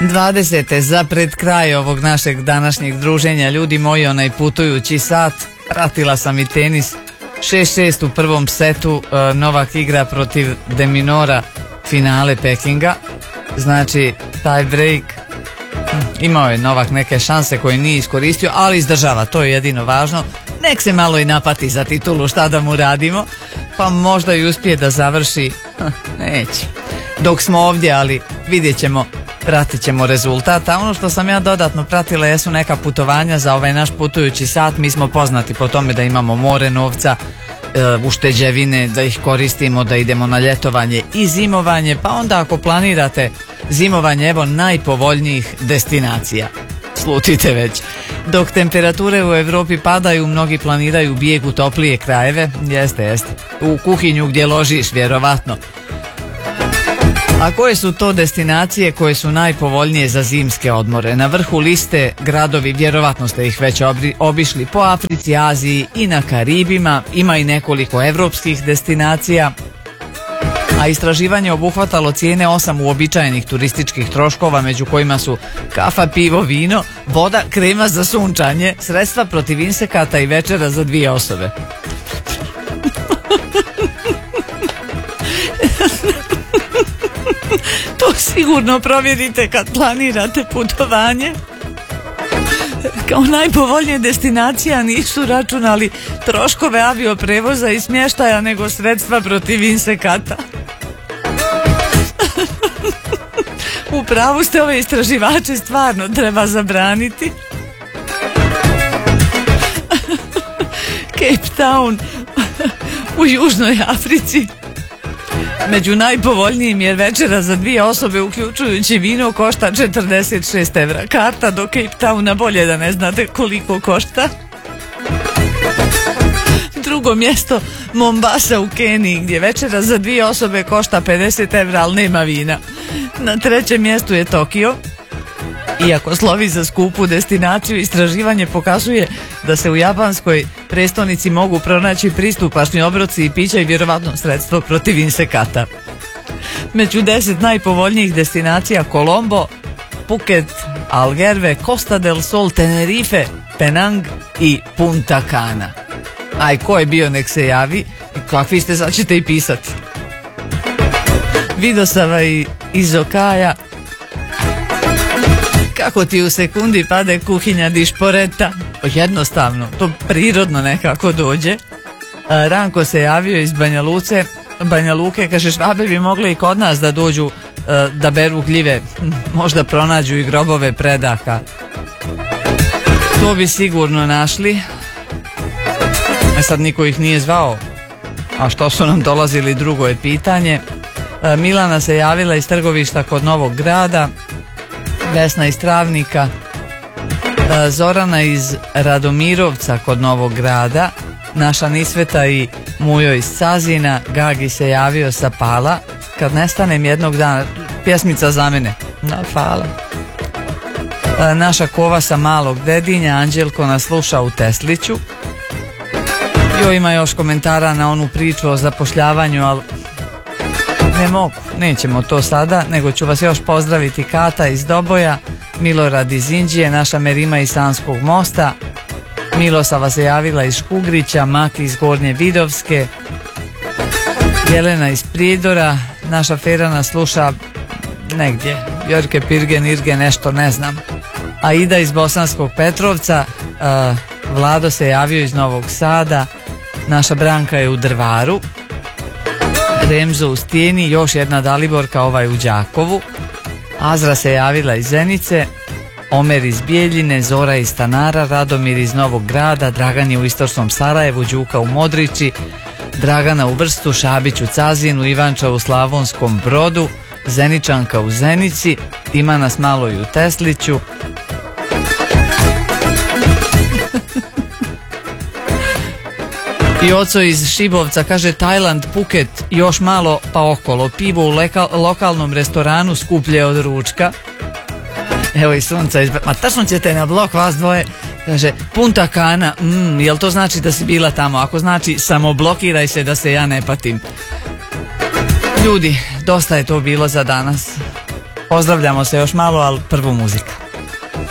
20. za pred kraj ovog našeg današnjeg druženja, ljudi moji, onaj putujući sat, pratila sam i tenis. 6-6 u prvom setu, Novak igra protiv De Minaura, finale Pekinga, znači tie break. Imao je Novak neke šanse koje nije iskoristio, ali izdržava, to je jedino važno. Nek se malo i napati za titulu, šta da mu radimo, pa možda i uspije da završi. Neće dok smo ovdje, ali vidjet ćemo, pratit ćemo rezultat. A ono što sam ja dodatno pratila jesu neka putovanja za ovaj naš putujući sat. Mi smo poznati po tome da imamo more novca, ušteđevine, da ih koristimo, da idemo na ljetovanje i zimovanje, pa onda ako planirate zimovanje, evo najpovoljnijih destinacija. Slutite već. Dok temperature u Europi padaju, mnogi planiraju bijeg u toplije krajeve. Jeste. U kuhinju gdje ložiš, vjerovatno. A koje su to destinacije koje su najpovoljnije za zimske odmore? Na vrhu liste gradovi, vjerovatno ste ih već obišli, po Africi, Aziji i na Karibima. Ima i nekoliko evropskih destinacija. A istraživanje obuhvatalo cijene 8 uobičajenih turističkih troškova, među kojima su kafa, pivo, vino, voda, krema za sunčanje, sredstva protiv insekata i večera za 2 osobe. To sigurno provjerite kad planirate putovanje. Kao najpovoljnije destinacija nisu računali troškove avioprevoza i smještaja, nego sredstva protiv insekata. U pravu ste, ove istraživače stvarno treba zabraniti. Cape Town u Južnoj Africi među najpovoljnijim, jer večera za 2 osobe uključujući vino košta 46 evra. Karta do Cape Towna, bolje da ne znate koliko košta. Drugo mjesto, Mombasa u Keniji, gdje večera za 2 osobe košta 50 evra, ali nema vina. Na 3. mjestu je Tokio. Iako slovi za skupu destinaciju, istraživanje pokazuje da se u japanskoj prestonici mogu pronaći pristupačni obroci i pića i vjerovatno sredstvo protiv insekata. Među 10 najpovoljnijih destinacija Colombo, Phuket, Algarve, Costa del Sol, Tenerife, Penang i Punta Cana. Aj, ko je bio nek se javi i kakvi ste, sad ćete i pisati. Vidio sam i iz Okaja kako ti u sekundi pade kuhinja di šporeta. Jednostavno, to prirodno nekako dođe. Ranko se javio iz Banja Luke, kaže Švabe bi mogli i kod nas da dođu da beru gljive, možda pronađu i grobove predaka. To bi sigurno našli. Sad niko ih nije zvao, a što su nam dolazili, drugo je pitanje. Milana se javila iz Trgovišta kod Novog Grada, Vesna iz Travnika, Zorana iz Radomirovca kod Novog Grada, naša Nisveta i Mujo iz Cazina, Gagi se javio sa Pala. Kad nestanem jednog dana, pjesmica za mene. Hvala. Naša Kova sa Malog Dedinja, Anđelko nas sluša u Tesliću. Ima još komentara na onu priču o zapošljavanju, ali ne mogu, nećemo to sada, nego ću vas još pozdraviti. Kata iz Doboja, Milorad iz Inđije, naša Merima iz Sanskog mosta, Milosava se javila iz Škugrića, Maki iz Gornje Vidovske, Jelena iz Prijedora, naša Ferana sluša negdje, Jorke Pirgen, Irge, nešto ne znam. Aida iz Bosanskog Petrovca, Vlado se javio iz Novog Sada, naša Branka je u Drvaru, Remzo u Stijeni, još jedna Daliborka, u Đakovu, Azra se javila iz Zenice, Omer iz Bijeljine, Zora iz Stanara, Radomir iz Novog Grada, Dragan je u Istočnom Sarajevu, Đuka u Modrići, Dragana u Vrstu, Šabić u Cazinu, Ivanča u Slavonskom Brodu, Zeničanka u Zenici, ima nas malo i u Tesliću. I oco iz Šibovca kaže Tajland, Phuket, još malo pa okolo, pivo u lokalnom restoranu skuplje od ručka. Evo i Sunca ma tačno ćete na blok vas dvoje. Kaže Punta Cana, jel to znači da si bila tamo? Ako znači, samo blokiraj se da se ja ne patim. Ljudi, dosta je to bilo za danas. Pozdravljamo se još malo, ali prvo muzika.